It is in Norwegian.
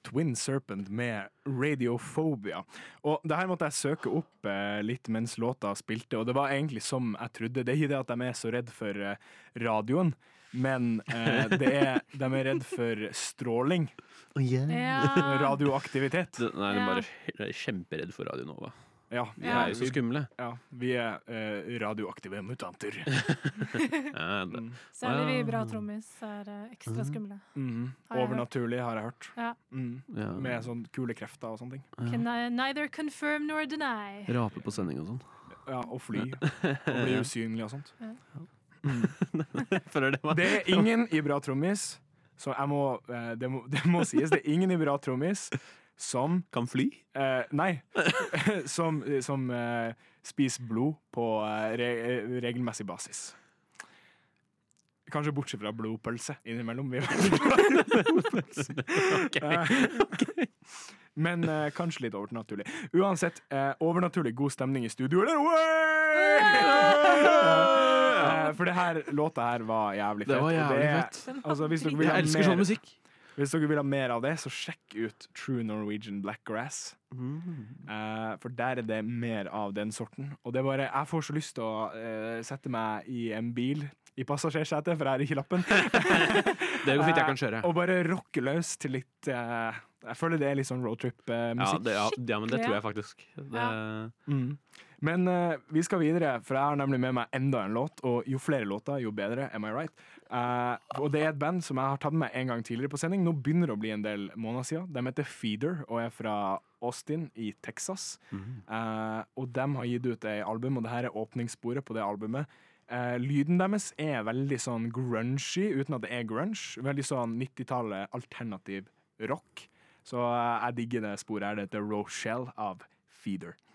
Twin Serpent med Radiophobia. Og det her måtte jeg søke opp litt mens låta spilte, og det var egentlig som jeg trodde. Det er ikke det at de er så redd for radioen, men de er redd for stråling. Radioaktivitet. Nei, de er bare kjemperedd for Radio Nova. Ja, Vi er jo så skumle. Ja, vi er radioaktive mutanter. Særlig vi bra trommis er ekstra skumle. Overnaturlig har jeg hørt. Ja. Med sånn kule krefter og sånne ting. Can neither confirm nor deny. Rape på sending og sånn. Ja, og fly. Og bli usynlig og sånt. Det er ingen i Bra Trommis, så det må sies, det er ingen i Bra Trommis som kan fly? Nei. som spiser blod på regelmessig basis. Kanskje bortsett fra blodpølse innimellom. Vi er veldig glad i blodpølse. Men kanskje litt overnaturlig. Uansett, overnaturlig god stemning i studio. For det her låta her var jævlig fett. Det var jævlig fett. Jeg elsker sånn musikk. Hvis dere vil ha mer av det, så sjekk ut True Norwegian Blackgrass. For der er det mer av den sorten. Og det er bare, jeg får så lyst til å sette meg i en bil i passasjersetet, for jeg har ikke lappen. Det går fint, jeg kan kjøre. Og bare rocke løs til litt jeg føler det er litt sånn roadtrip-musikk. Ja, men det tror jeg faktisk. Men vi skal videre, for jeg har nemlig med meg enda en låt, og jo flere låter, jo bedre, am I right? Og det er et band som jeg har tatt med en gang tidligere på sending. Nå begynner det å bli en del måneder siden. De heter Feeder, og er fra Austin i Texas. Og de har gitt ut et album, og det her er åpningssporet på det albumet. Lyden deres er veldig sånn grungy, uten at det er grunge. Veldig sånn 90-tallet alternativ rock. Så jeg digger det sporet her. Det heter Rochelle av Feeder.